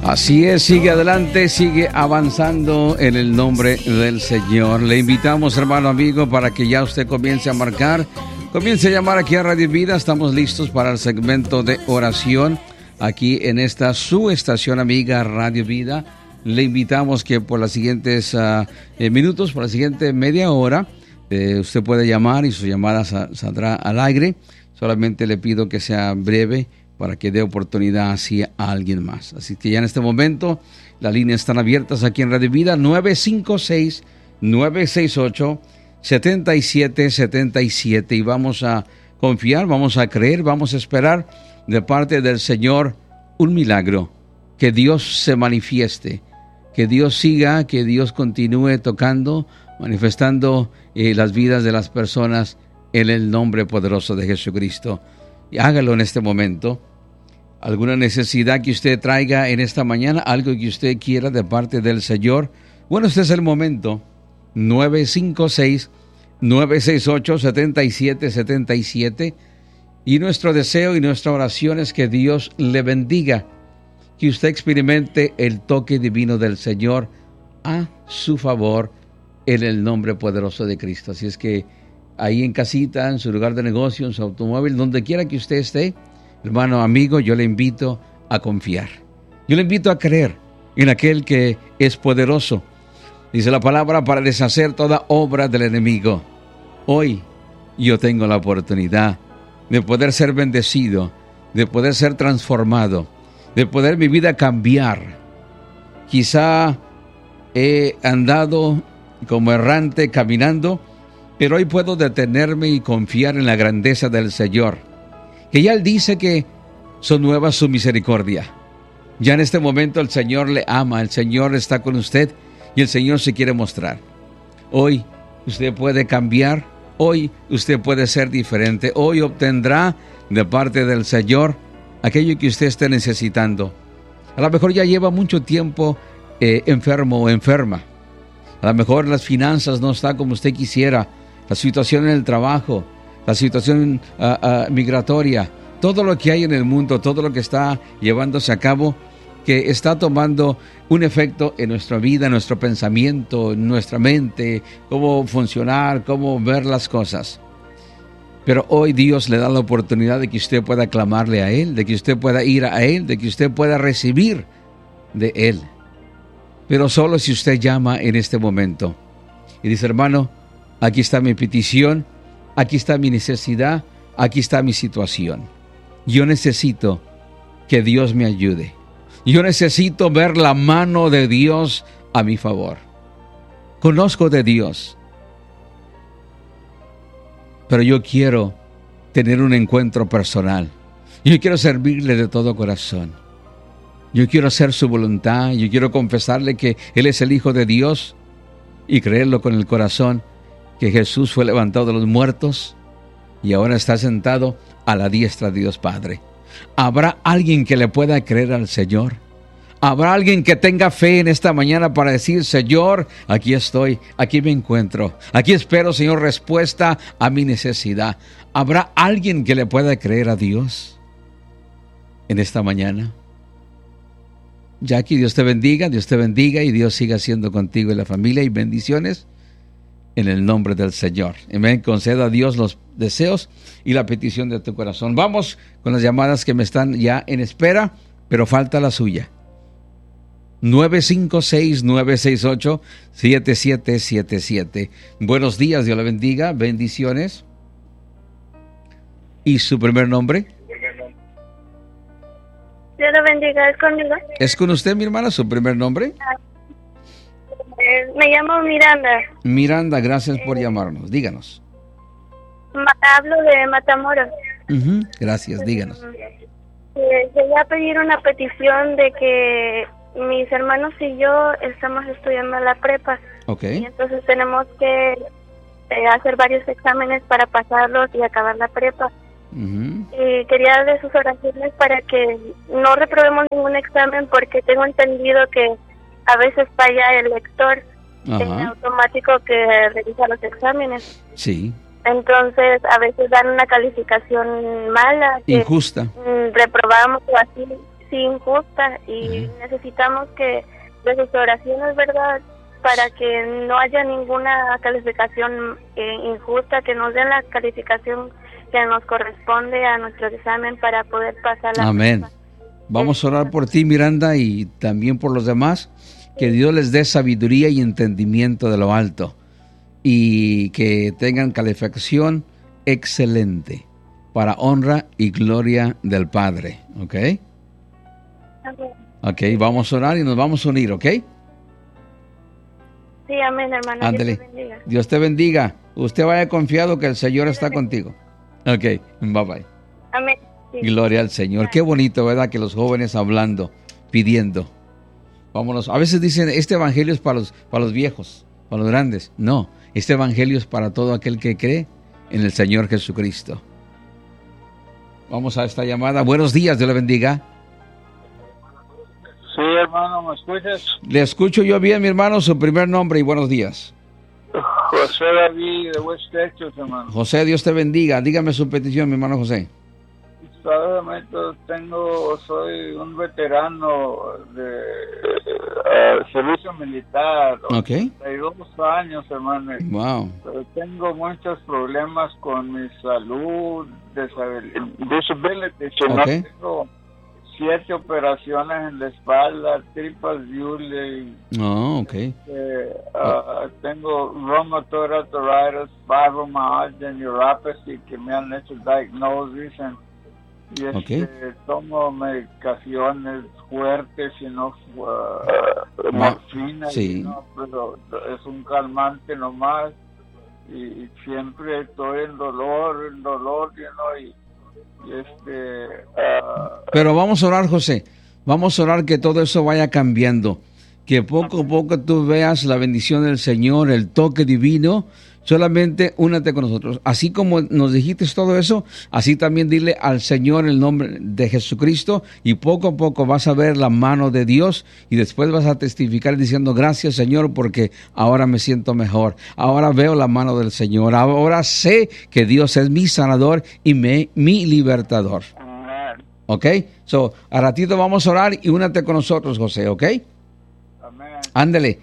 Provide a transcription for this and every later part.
Así es, sigue adelante, sigue avanzando en el nombre del Señor. Le invitamos, hermano amigo, para que ya usted comience a marcar, comience a llamar aquí a Radio Vida. Estamos listos para el segmento de oración aquí en esta su estación amiga Radio Vida. Le invitamos que por los siguientes minutos, por la siguiente media hora, usted puede llamar y su llamada saldrá al aire. Solamente le pido que sea breve para que dé oportunidad así a alguien más. Así que ya en este momento las líneas están abiertas aquí en Radio Vida, 956-968-7777, y vamos a confiar, vamos a creer, vamos a esperar de parte del Señor un milagro, que Dios se manifieste, que Dios siga, que Dios continúe tocando, manifestando las vidas de las personas en el nombre poderoso de Jesucristo. Y hágalo en este momento. Alguna necesidad que usted traiga en esta mañana, algo que usted quiera de parte del Señor. Bueno, este es el momento. 956-968-7777. Y nuestro deseo y nuestra oración es que Dios le bendiga, que usted experimente el toque divino del Señor a su favor en el nombre poderoso de Cristo. Así es que ahí en casita, en su lugar de negocio, en su automóvil, donde quiera que usted esté, hermano, amigo, yo le invito a confiar. Yo le invito a creer en aquel que es poderoso. Dice la palabra, para deshacer toda obra del enemigo. Hoy yo tengo la oportunidad de poder ser bendecido, de poder ser transformado, de poder mi vida cambiar. Quizá he andado como errante caminando, pero hoy puedo detenerme y confiar en la grandeza del Señor, que ya Él dice que son nuevas su misericordia. Ya en este momento el Señor le ama, el Señor está con usted y el Señor se quiere mostrar. Hoy usted puede cambiar, hoy usted puede ser diferente, hoy obtendrá de parte del Señor aquello que usted esté necesitando. A lo mejor ya lleva mucho tiempo enfermo o enferma. A lo mejor las finanzas no están como usted quisiera, la situación en el trabajo, la situación migratoria, todo lo que hay en el mundo, todo lo que está llevándose a cabo, que está tomando un efecto en nuestra vida, en nuestro pensamiento, en nuestra mente, cómo funcionar, cómo ver las cosas. Pero hoy Dios le da la oportunidad de que usted pueda clamarle a Él, de que usted pueda ir a Él, de que usted pueda recibir de Él. Pero solo si usted llama en este momento y dice, hermano, aquí está mi petición, aquí está mi necesidad, aquí está mi situación. Yo necesito que Dios me ayude. Yo necesito ver la mano de Dios a mi favor. Conozco de Dios, pero yo quiero tener un encuentro personal. Yo quiero servirle de todo corazón. Yo quiero hacer su voluntad. Yo quiero confesarle que Él es el Hijo de Dios y creerlo con el corazón, que Jesús fue levantado de los muertos y ahora está sentado a la diestra de Dios Padre. ¿Habrá alguien que le pueda creer al Señor? ¿Habrá alguien que tenga fe en esta mañana para decir, Señor, aquí estoy, aquí me encuentro, aquí espero, Señor, respuesta a mi necesidad? ¿Habrá alguien que le pueda creer a Dios en esta mañana? Jackie, Dios te bendiga y Dios siga siendo contigo y la familia, y bendiciones en el nombre del Señor. Amén. Conceda a Dios los deseos y la petición de tu corazón. Vamos con las llamadas que me están ya en espera, pero falta la suya. 956-968-7777. Buenos días, Dios le bendiga, bendiciones. ¿Y su primer nombre? Dios le bendiga, ¿es conmigo? ¿Es con usted, mi hermana, su primer nombre? Me llamo Miranda. Miranda, gracias por llamarnos. Díganos. Hablo de Matamoros. Gracias, díganos. Quería pedir una petición de que mis hermanos y yo estamos estudiando la prepa. Okay. Y entonces tenemos que hacer varios exámenes para pasarlos y acabar la prepa. Y quería darle sus oraciones para que no reprobemos ningún examen, porque tengo entendido que a veces falla el lector en automático que revisa los exámenes. Sí. Entonces a veces dan una calificación mala, injusta. Reprobamos o así. sí injusta y necesitamos que de sus oraciones, ¿verdad? Para que no haya ninguna calificación injusta, que nos den la calificación que nos corresponde a nuestro examen para poder pasar la Amén. prueba. Vamos a orar por ti, Miranda, y también por los demás, que Dios les dé sabiduría y entendimiento de lo alto y que tengan calificación excelente para honra y gloria del Padre, ¿ok? Amén. Ok, vamos a orar y nos vamos a unir, ¿ok? Sí, amén, hermano. Ándele. Dios te bendiga. Dios te bendiga. Usted vaya confiado que el Señor está contigo. Ok, bye bye. Amén. Sí. Gloria al Señor. Qué bonito, ¿verdad? Que los jóvenes hablando, pidiendo. Vámonos. A veces dicen, este evangelio es para los viejos, para los grandes. No, este evangelio es para todo aquel que cree en el Señor Jesucristo. Vamos a esta llamada. Buenos días, Dios le bendiga. Sí, hermano, ¿me escuchas? Le escucho yo bien, mi hermano, su primer nombre y buenos días. José David de West Texas, hermano. José, Dios te bendiga. Dígame su petición, mi hermano José. Solamente soy un veterano de servicio militar, Ok. 32 años, hermano. Wow. Pero tengo muchos problemas con mi salud, disability. No Ok. tengo 7 operaciones en la espalda, triple Uli. Oh, ok. Tengo rheumatoid arthritis, fibromyalgia, neuropathy, que me han hecho diagnosis y tomo medicaciones fuertes y no morfina, sí. no, pero es un calmante nomás y siempre estoy en dolor, Pero vamos a orar, José. Vamos a orar que todo eso vaya cambiando. Que poco a poco tú veas la bendición del Señor, el toque divino. Solamente únete con nosotros. Así como nos dijiste todo eso, así también dile al Señor el nombre de Jesucristo y poco a poco vas a ver la mano de Dios y después vas a testificar diciendo gracias, Señor, porque ahora me siento mejor. Ahora veo la mano del Señor. Ahora sé que Dios es mi sanador y mi libertador. ¿Ok? So, a ratito vamos a orar y únete con nosotros, José, ¿ok? Amén. Ándele.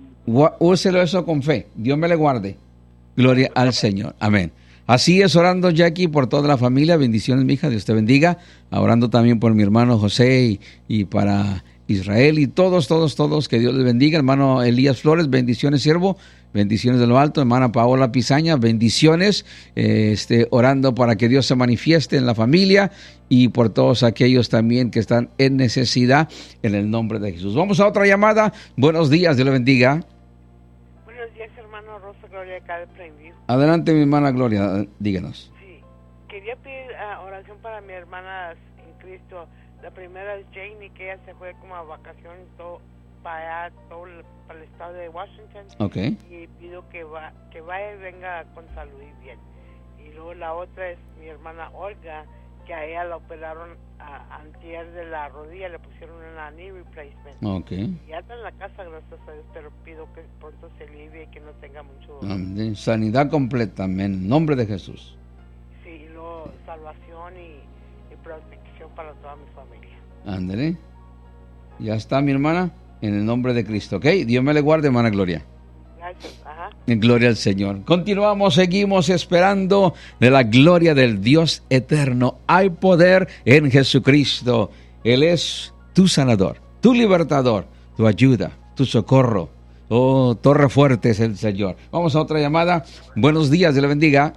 Úselo eso con fe. Dios me le guarde. Gloria al Señor. Amén. Así es, orando, Jackie, por toda la familia. Bendiciones, mi hija. Dios te bendiga. Orando también por mi hermano José y para Israel y todos. Que Dios les bendiga. Hermano Elías Flores, bendiciones, siervo. Bendiciones de lo alto. Hermana Paola Pizaña, bendiciones. Orando para que Dios se manifieste en la familia y por todos aquellos también que están en necesidad en el nombre de Jesús. Vamos a otra llamada. Buenos días. Dios le bendiga. Buenos días, hermano Rosa Gloria, acá de Plainview. Adelante, mi hermana Gloria, díganos. Sí, quería pedir oración para mis hermanas en Cristo. La primera es Janie, que ella se fue como a vacaciones para allá, para el estado de Washington. Ok. Y pido que vaya y venga con salud y bien. Y luego la otra es mi hermana Olga, que a ella la operaron antier de la rodilla, le pusieron una knee replacement. Ok. Y anda en la casa, gracias a Dios, pero pido que pronto se alivie y que no tenga mucho... Amén. Sanidad completa, amén. En nombre de Jesús. Sí, y luego salvación y protección para toda mi familia. Ándele. Ya está, mi hermana, en el nombre de Cristo, ¿ok? Dios me le guarde, hermana Gloria. Gracias, ajá. En gloria al Señor. Continuamos, seguimos esperando de la gloria del Dios eterno. Hay poder en Jesucristo. Él es tu sanador, tu libertador, tu ayuda, tu socorro. Oh, torre fuerte es el Señor. Vamos a otra llamada. Buenos días, Dios le bendiga.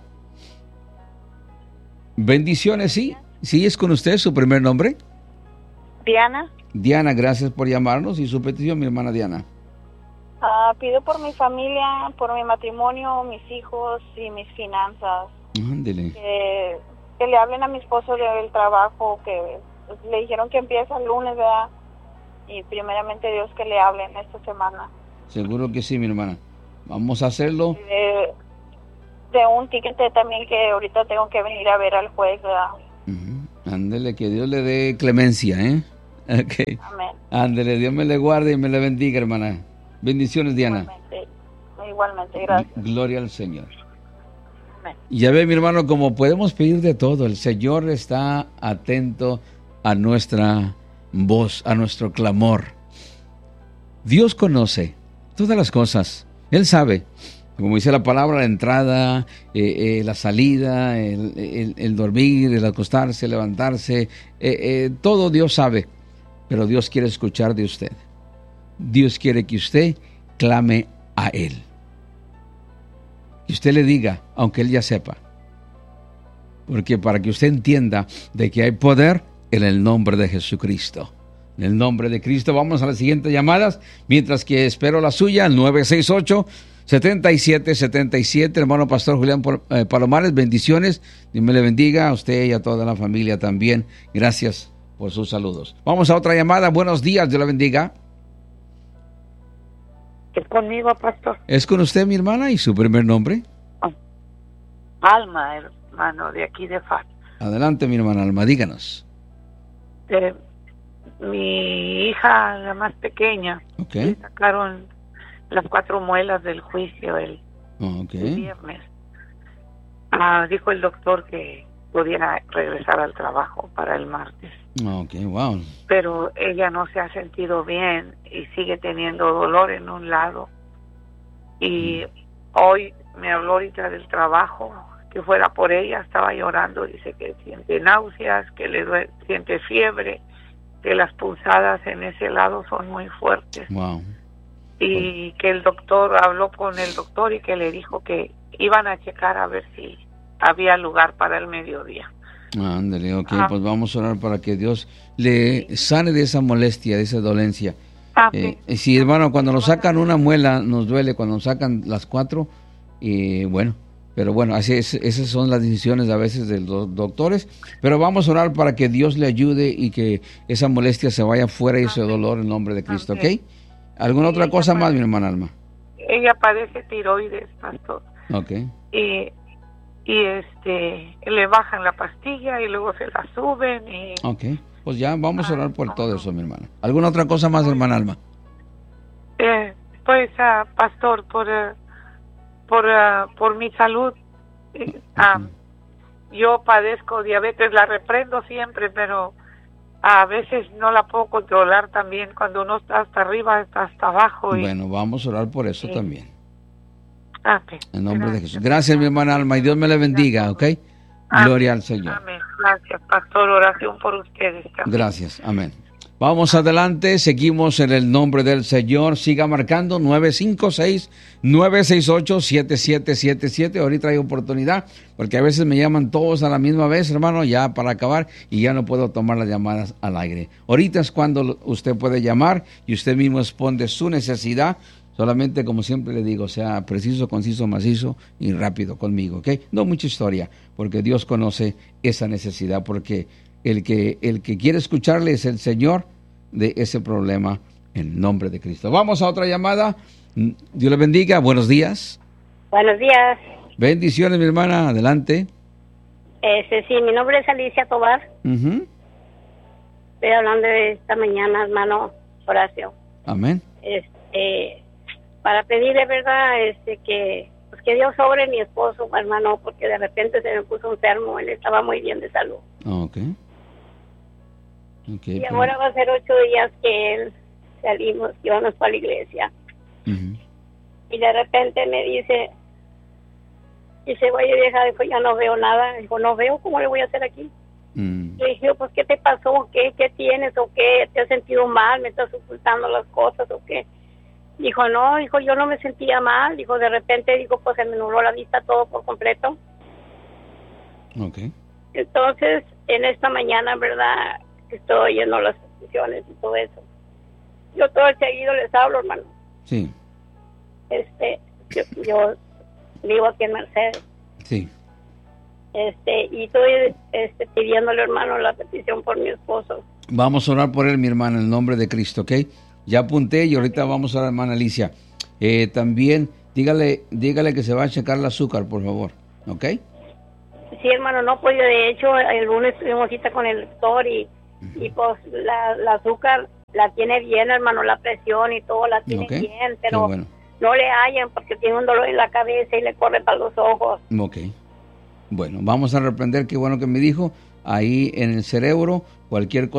Bendiciones, sí. ¿Sí es con usted su primer nombre? Diana. Diana, gracias por llamarnos. Y su petición, mi hermana Diana. Pido por mi familia, por mi matrimonio, mis hijos y mis finanzas. Ándele. Que le hablen a mi esposo del trabajo, que le dijeron que empieza el lunes, ¿verdad? Y primeramente Dios que le hablen esta semana. Seguro que sí, mi hermana. Vamos a hacerlo. De un ticket también que ahorita tengo que venir a ver al juez, ¿verdad? Ándele, que Dios le dé clemencia, ¿eh? Okay. Amén. Ándele, Dios me le guarde y me le bendiga, hermana. Bendiciones, Diana. Igualmente, gracias. Gloria al Señor. Amén. Ya ve, mi hermano, como podemos pedir de todo, el Señor está atento a nuestra voz a nuestro clamor. Dios conoce todas las cosas. Él sabe, como dice la palabra, la entrada, la salida, el dormir, el acostarse, levantarse, todo Dios sabe. Pero Dios quiere escuchar de usted. Dios quiere que usted clame a Él. Que usted le diga, aunque Él ya sepa. Porque para que usted entienda de que hay poder en el nombre de Jesucristo. En el nombre de Cristo. Vamos a las siguientes llamadas, mientras que espero la suya, al 968-7777. Hermano Pastor Julián Palomares, bendiciones. Dios me le bendiga a usted y a toda la familia también. Gracias por sus saludos. Vamos a otra llamada. Buenos días, Dios la bendiga. ¿Es conmigo, pastor? ¿Es con usted, mi hermana? ¿Y su primer nombre? Alma, hermano, de aquí de FAR. Adelante, mi hermana Alma, díganos. Mi hija, la más pequeña, le sacaron las 4 muelas del juicio el viernes. Dijo el doctor que pudiera regresar al trabajo para el martes. Wow. Pero ella no se ha sentido bien y sigue teniendo dolor en un lado. Y hoy me habló ahorita del trabajo, que fuera por ella, estaba llorando, dice que siente náuseas, que siente fiebre, que las punzadas en ese lado son muy fuertes. Wow. Y que el doctor habló con el doctor y que le dijo que iban a checar a ver si había lugar para el mediodía. Ándale, pues vamos a orar para que Dios le sane de esa molestia, de esa dolencia. Sí, hermano, cuando nos sacan una muela nos duele, cuando nos sacan las 4, pero bueno, esas son las decisiones a veces de los doctores, pero vamos a orar para que Dios le ayude y que esa molestia se vaya fuera y ese dolor en nombre de Cristo, ¿ok? ¿Alguna otra cosa más, mi hermana Alma? Ella padece tiroides, pastor. Y le bajan la pastilla y luego se la suben y... Pues ya vamos a orar por todo eso, mi hermana. ¿Alguna otra cosa más, hermana Alma? Pastor, por mi salud, yo padezco diabetes, la reprendo siempre, pero a veces no la puedo controlar también. Cuando uno está hasta arriba, está hasta abajo. Bueno, vamos a orar por eso también. En nombre Gracias. de Jesús. Gracias, mi hermana Alma, y Dios me la bendiga, ¿ok? Gloria al Señor. Amén. Gracias, pastor. Oración por ustedes también. Gracias. Amén. Vamos adelante, seguimos en el nombre del Señor. Siga marcando 956-968-7777. Ahorita hay oportunidad, porque a veces me llaman todos a la misma vez, hermano, ya para acabar, y ya no puedo tomar las llamadas al aire. Ahorita es cuando usted puede llamar y usted mismo responde su necesidad. Solamente, como siempre le digo, sea preciso, conciso, macizo y rápido conmigo, ¿ok? No mucha historia, porque Dios conoce esa necesidad, porque el que quiere escucharle es el Señor de ese problema, en nombre de Cristo. Vamos a otra llamada. Dios le bendiga. Buenos días. Buenos días. Bendiciones, mi hermana. Adelante. Sí, mi nombre es Alicia Tobar. Estoy hablando de esta mañana, hermano Horacio. Amén. Para pedirle, verdad, que Dios sobre mi esposo, hermano, porque de repente se me puso enfermo. Él estaba muy bien de salud. Y ahora va a ser 8 días que él salimos, íbamos para la iglesia. Y de repente me dice, oye vieja, dijo, ya no veo nada. Dijo, no veo, ¿cómo le voy a hacer aquí? Le dije, pues, ¿qué te pasó? ¿Qué tienes? ¿O qué? ¿Te has sentido mal? ¿Me estás ocultando las cosas? ¿O qué? Dijo, no, dijo, yo no me sentía mal. Dijo, de repente, dijo, pues se me nubló la vista todo por completo. Entonces, en esta mañana, verdad, estoy oyendo las peticiones y todo eso. Yo todo el seguido les hablo, hermano. Sí. Yo vivo aquí en Mercedes. Sí. Y estoy pidiéndole, hermano, la petición por mi esposo. Vamos a orar por él, mi hermana, en el nombre de Cristo, ¿ok? Ya apunté y ahorita vamos a orar, hermana Alicia. También dígale que se va a checar el azúcar, por favor, ¿ok? Sí, hermano, no, pues de hecho el lunes tuvimos cita con el doctor y pues la azúcar la tiene bien, hermano, la presión y todo la tiene bien, pero no le hallan porque tiene un dolor en la cabeza y le corre para los ojos. Bueno, vamos a reprender, qué bueno que me dijo, ahí en el cerebro, cualquier cosa